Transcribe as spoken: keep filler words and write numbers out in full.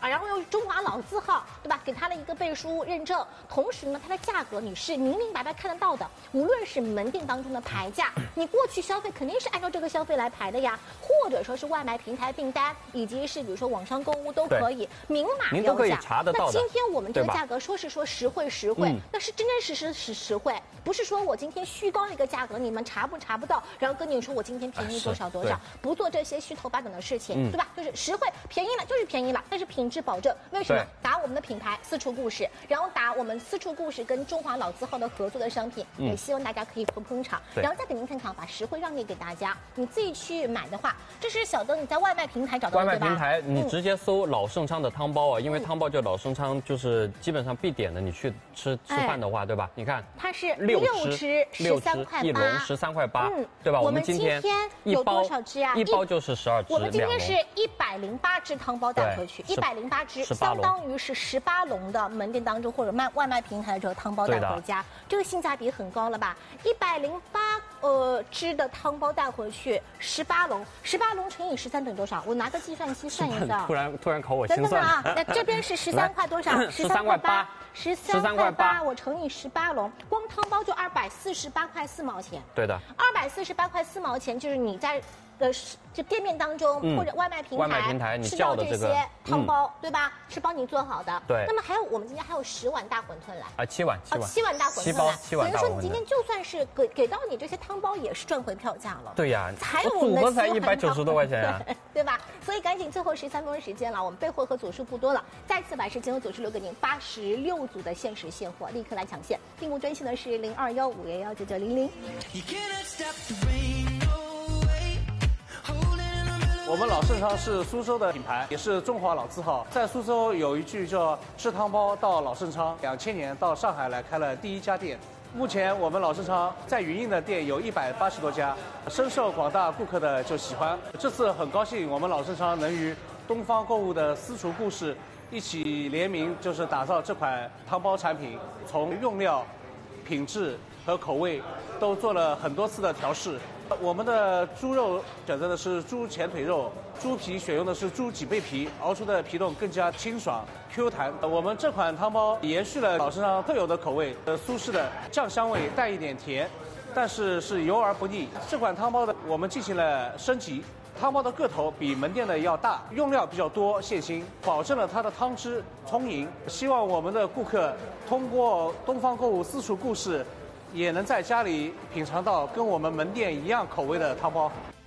啊，然后又中华老字号，对吧？给它了一个背书认证，同时呢，它的价格你是明明白白看得到的，无论是门店当中的牌价，你过去消费肯定是按照这个消费来排的呀，或者说是外卖平台订单，以及是比如说网上购物都可以明码标价， 您都可以查得到的。 那今天我们这个价格说是说实惠实惠，那是真真实实实实惠，不是说我今天虚高一个价格，你们查不查不到，然后跟你说我今天便宜多少多少，不做这些虚头巴脑的事情，对吧？就是实惠便宜了就是便宜了，但是品质保证。为什么？打我们的品牌私厨故事，然后打我们私厨故事跟中华老字号的合作的商品，也希望大家可以捧捧场，然后再给您看看，把实惠让利给大家。你自己去买的话，这是小灯你在外卖平台找到的外卖平台你直接搜老盛昌的汤包啊，因为汤包就老盛昌就是基本上必点的，你去吃吃饭的话，对吧？你看它是六吃十三块八， 一笼十三块八，嗯，对吧？ 我们今天有多少只啊？ 一包就是十二只， 我们今天是一百零八只汤包带回去，一百零八只，相当于是十八笼的门店当中或者卖外卖平台的这个汤包带回家，这个性价比很高了吧？一百零八呃只的汤包带回去，十八笼，十八笼乘以十三等于多少？我拿个计算器算一算。 突然突然考我心算。 等等啊，那这边是十三块多少？ 十三块八。 十三块八，我乘以十八笼，光汤包就二百四十八块四毛钱。 对的， 二百四十八块四毛钱就是你在呃这店面当中、嗯、或者外卖平台， 外卖平台你叫的这个汤包、嗯、对吧？是帮你做好的。 对。 那么还有我们今天还有十碗大馄饨来啊，七碗七碗、 哦、七碗大馄饨来， 七碗大馄饨。 等于说你今天就算是给给到你这些汤包，也是赚回票价了。 对呀， 还有我们的组合才一百九十多块钱呀、啊， 对吧？所以赶紧最后十三分钟时间了，我们备货和组数不多了，再次把时间和组数留给您，八十六组的限时现货，立刻来抢现。订购专线呢是零二幺五幺幺九九零零。 我们老盛昌是苏州的品牌，也是中华老字号。在苏州有一句叫“吃汤包到老盛昌”，两千年到上海来开了第一家店。目前我们老盛昌在云印的店有一百八十多家，深受广大顾客的就喜欢。这次很高兴，我们老盛昌能与东方购物的私厨故事一起联名，就是打造这款汤包产品，从用料、品质和口味都做了很多次的调试。我们的猪肉选择的是猪前腿肉，猪皮选用的是猪脊背皮，熬出的皮冻更加清爽 Q 弹。我们这款汤包延续了老盛昌特有的口味，呃，苏式的酱香味带一点甜，但是是油而不腻。这款汤包的我们进行了升级，汤包的个头比门店的要大，用料比较多，现新，保证了它的汤汁充盈。希望我们的顾客通过东方购物私厨故事，也能在家里品尝到跟我们门店一样口味的汤包。